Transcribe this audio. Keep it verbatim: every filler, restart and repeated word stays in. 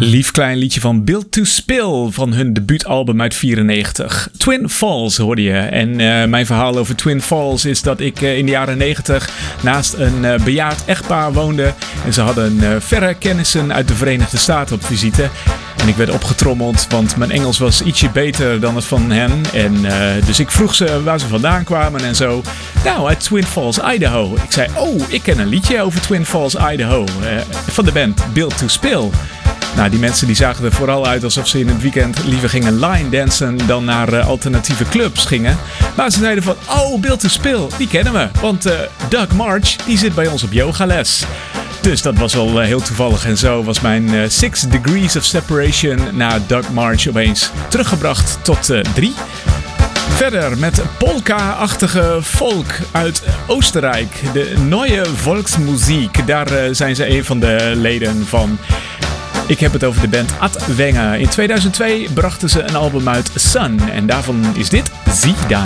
Lief klein liedje van Built to Spill van hun debuutalbum uit vierennegentig. Twin Falls hoorde je. En uh, mijn verhaal over Twin Falls is dat ik uh, in de jaren negentig naast een uh, bejaard echtpaar woonde. En ze hadden uh, verre kennissen uit de Verenigde Staten op visite. En ik werd opgetrommeld, want mijn Engels was ietsje beter dan het van hen. En uh, dus ik vroeg ze waar ze vandaan kwamen en zo. Nou, uit Twin Falls, Idaho. Ik zei, oh, ik ken een liedje over Twin Falls, Idaho. Uh, van de band Built to Spill. Nou, die mensen die zagen er vooral uit alsof ze in het weekend liever gingen line dansen dan naar uh, alternatieve clubs gingen. Maar ze zeiden van, oh, Built to Spill, die kennen we. Want uh, Doug March, die zit bij ons op yogales. Dus dat was wel uh, heel toevallig. En zo was mijn uh, Six Degrees of Separation na Doug March opeens teruggebracht tot uh, drie. Verder met polka-achtige folk uit Oostenrijk. De Neue Volksmusik. Daar uh, zijn ze een van de leden van. Ik heb het over de band Ad Wenger. In tweeduizend twee brachten ze een album uit, Sun. En daarvan is dit Zie Dan.